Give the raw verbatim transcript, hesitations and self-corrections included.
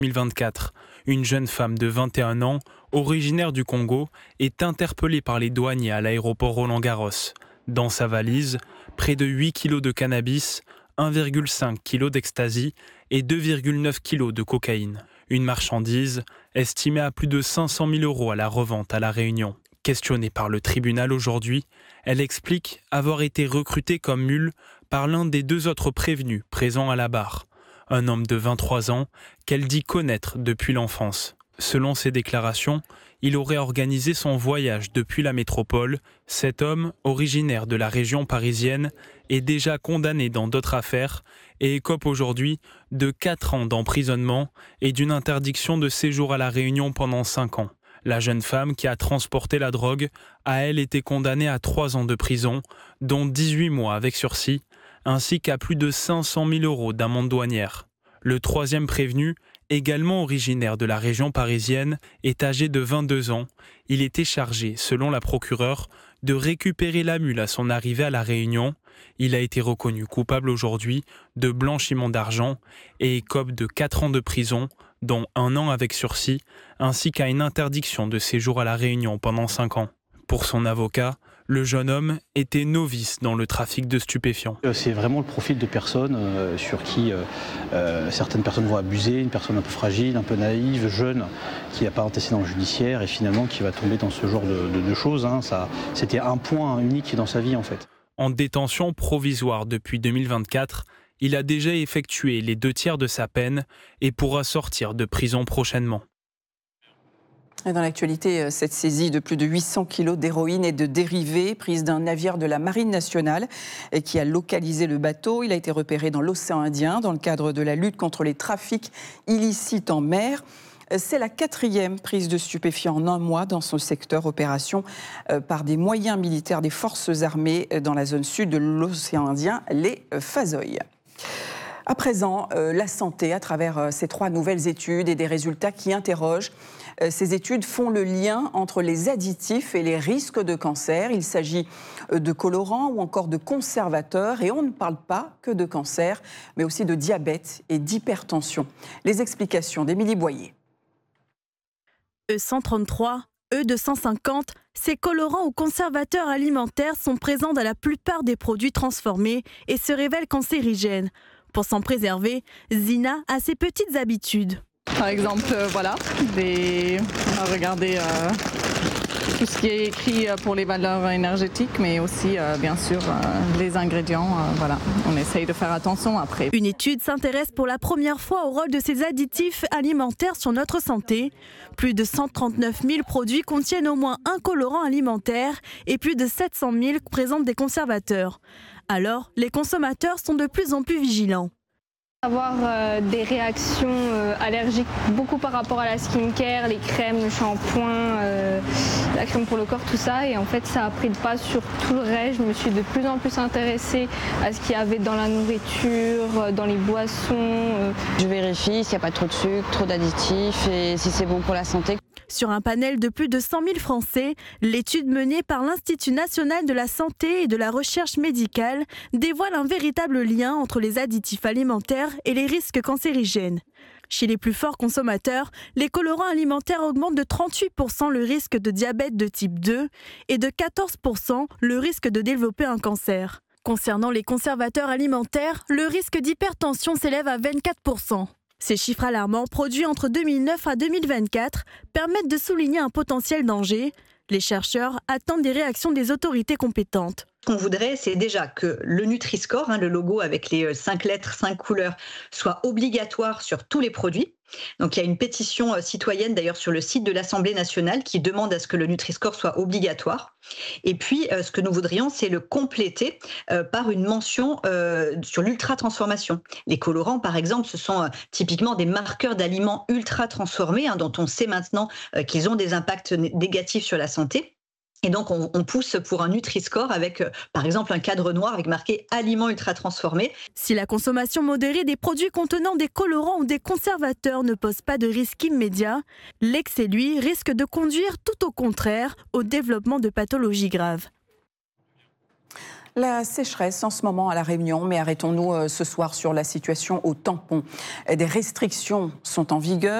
deux mille vingt-quatre, une jeune femme de vingt et un ans, originaire du Congo, est interpellée par les douaniers à l'aéroport Roland-Garros. Dans sa valise, près de huit kilos de cannabis, un virgule cinq kilos d'ecstasy et deux virgule neuf kilos de cocaïne. Une marchandise estimée à plus de cinq cent mille euros à la revente à La Réunion. Questionnée par le tribunal aujourd'hui, elle explique avoir été recrutée comme mule par l'un des deux autres prévenus présents à la barre. Un homme de vingt-trois ans qu'elle dit connaître depuis l'enfance. Selon ses déclarations, il aurait organisé son voyage depuis la métropole. Cet homme, originaire de la région parisienne, est déjà condamné dans d'autres affaires et écope aujourd'hui de quatre ans d'emprisonnement et d'une interdiction de séjour à La Réunion pendant cinq ans. La jeune femme qui a transporté la drogue a, elle, été condamnée à trois ans de prison, dont dix-huit mois avec sursis, ainsi qu'à plus de cinq cent mille euros d'amende douanière. Le troisième prévenu, également originaire de la région parisienne, est âgé de vingt-deux ans. Il était chargé, selon la procureure, de récupérer la mule à son arrivée à La Réunion. Il a été reconnu coupable aujourd'hui de blanchiment d'argent et écope de quatre ans de prison, dont un an avec sursis, ainsi qu'à une interdiction de séjour à La Réunion pendant cinq ans. Pour son avocat, le jeune homme était novice dans le trafic de stupéfiants. C'est vraiment le profil de personnes euh, sur qui euh, euh, certaines personnes vont abuser, une personne un peu fragile, un peu naïve, jeune, qui n'a pas antécédent judiciaire et finalement qui va tomber dans ce genre de, de, de choses. Hein. Ça, c'était un point unique dans sa vie en fait. En détention provisoire depuis deux mille vingt-quatre, il a déjà effectué les deux tiers de sa peine et pourra sortir de prison prochainement. Et dans l'actualité, cette saisie de plus de huit cents kilos d'héroïne et de dérivés prise d'un navire de la Marine nationale et qui a localisé le bateau. Il a été repéré dans l'océan Indien dans le cadre de la lutte contre les trafics illicites en mer. C'est la quatrième prise de stupéfiants en un mois dans ce secteur, opération par des moyens militaires des forces armées dans la zone sud de l'océan Indien, les Fazoï. À présent, la santé à travers ces trois nouvelles études et des résultats qui interrogent. Ces études font le lien entre les additifs et les risques de cancer. Il s'agit de colorants ou encore de conservateurs. Et on ne parle pas que de cancer, mais aussi de diabète et d'hypertension. Les explications d'Émilie Boyer. E cent trente-trois, E deux cent cinquante, ces colorants ou conservateurs alimentaires sont présents dans la plupart des produits transformés et se révèlent cancérigènes. Pour s'en préserver, Zina a ses petites habitudes. Par exemple, euh, voilà, des... regardez euh, tout ce qui est écrit pour les valeurs énergétiques, mais aussi, euh, bien sûr, euh, les ingrédients. Euh, voilà, on essaye de faire attention après. Une étude s'intéresse pour la première fois au rôle de ces additifs alimentaires sur notre santé. Plus de cent trente-neuf mille produits contiennent au moins un colorant alimentaire et plus de sept cent mille présentent des conservateurs. Alors, les consommateurs sont de plus en plus vigilants. Avoir euh, des réactions euh, allergiques beaucoup par rapport à la skincare, les crèmes, le shampoing, euh, la crème pour le corps, tout ça. Et en fait, ça a pris le pas sur tout le reste. Je me suis de plus en plus intéressée à ce qu'il y avait dans la nourriture, dans les boissons. Euh. Je vérifie s'il n'y a pas trop de sucre, trop d'additifs et si c'est bon pour la santé. Sur un panel de plus de cent mille Français, l'étude menée par l'Institut national de la santé et de la recherche médicale dévoile un véritable lien entre les additifs alimentaires et les risques cancérigènes. Chez les plus forts consommateurs, les colorants alimentaires augmentent de trente-huit pour cent le risque de diabète de type deux et de quatorze pour cent le risque de développer un cancer. Concernant les conservateurs alimentaires, le risque d'hypertension s'élève à vingt-quatre pour cent. Ces chiffres alarmants, produits entre deux mille neuf à deux mille vingt-quatre, permettent de souligner un potentiel danger. Les chercheurs attendent des réactions des autorités compétentes. Ce qu'on voudrait, c'est déjà que le Nutri-Score, hein, le logo avec les cinq lettres, cinq couleurs, soit obligatoire sur tous les produits. Donc il y a une pétition euh, citoyenne d'ailleurs sur le site de l'Assemblée nationale qui demande à ce que le Nutri-Score soit obligatoire. Et puis euh, ce que nous voudrions, c'est le compléter euh, par une mention euh, sur l'ultra-transformation. Les colorants, par exemple, ce sont euh, typiquement des marqueurs d'aliments ultra-transformés hein, dont on sait maintenant euh, qu'ils ont des impacts négatifs sur la santé. Et donc, on, on pousse pour un Nutri-Score avec, euh, par exemple, un cadre noir avec marqué « Aliments ultra-transformés ». Si la consommation modérée des produits contenant des colorants ou des conservateurs ne pose pas de risque immédiat, l'excès, lui, risque de conduire tout au contraire au développement de pathologies graves. La sécheresse en ce moment à La Réunion, mais arrêtons-nous ce soir sur la situation au tampon. Des restrictions sont en vigueur.